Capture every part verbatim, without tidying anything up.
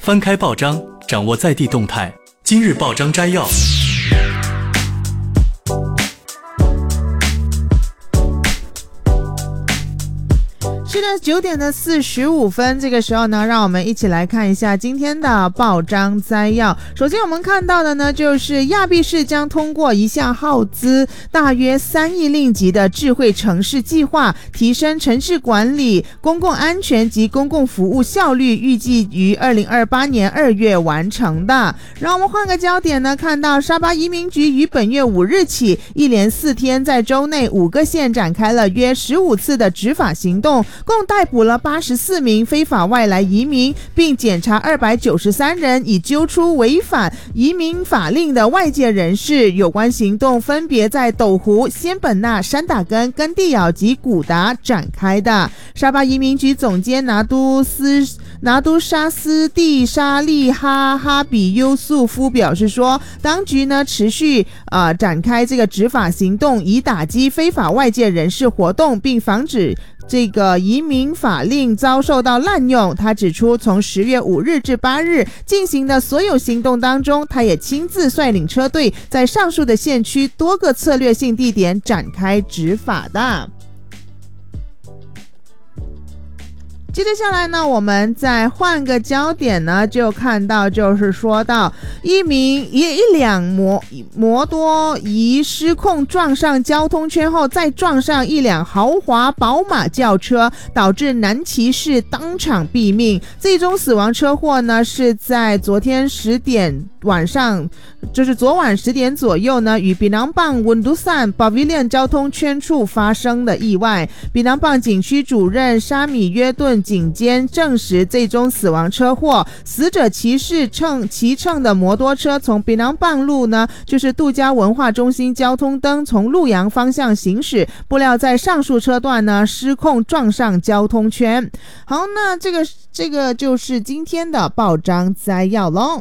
翻开报章，掌握在地动态。今日报章摘要。 是的，九点的四十五分，这个时候呢，让我们一起来看一下今天的报章摘要。首先我们看到的呢，就是亚庇市将通过一项耗资大约三亿令吉的智慧城市计划，提升城市管理、公共安全及公共服务效率，预计于二零二八年二月完成的。让我们换个焦点呢，看到沙巴移民局于本月五日起，一连四天在州内五个县展开了约十五次的执法行动，共逮捕了八十四名非法外来移民，并检查二百九十三人，以揪出违反移民法令的外界人士。有关行动分别在斗湖、仙本那、山打根、根蒂咬及古达展开的。沙巴移民局总监拿都斯拿都沙斯蒂沙利哈哈比优素夫表示说，当局呢持续呃展开这个执法行动，以打击非法外界人士活动，并防止这个移民法令遭受到滥用。他指出，从十月五日至八日进行的所有行动当中，他也亲自率领车队在上述的县区多个策略性地点展开执法的。接着下来呢，我们再换个焦点呢，就看到就是说到一名一一辆摩摩多仪失控撞上交通圈后，再撞上一辆豪华宝马轿车，导致男骑士当场毙命。最终死亡车祸呢是在昨天十点晚上，就是昨晚十点左右呢，与比囊棒温都散 Pavilion 交通圈处发生的意外。比囊棒警区主任沙米约顿警监证实，最终死亡车祸死者骑士乘骑乘的摩托车从比囊棒路呢，就是杜加文化中心交通灯从陆阳方向行驶，不料在上述车段呢失控撞上交通圈。好，那这个这个就是今天的报章摘要咯。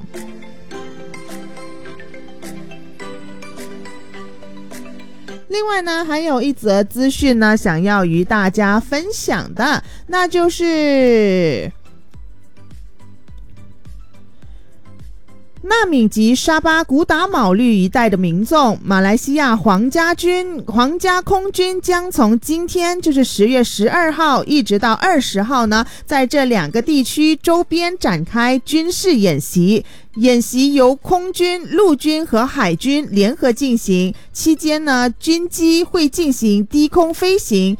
另外呢，还有一则资讯呢，想要与大家分享的，那就是纳敏及沙巴古打卯绿一带的民众，马来西亚皇家军皇家空军将从今天就是十月十二号一直到二十号呢，在这两个地区周边展开军事演习。演习由空军、陆军和海军联合进行，期间呢，军机会进行低空飞行，